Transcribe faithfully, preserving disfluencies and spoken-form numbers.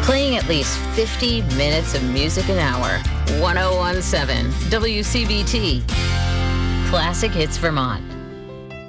Playing at least fifty minutes of music an hour. one oh one point seven W C B T. Classic Hits Vermont.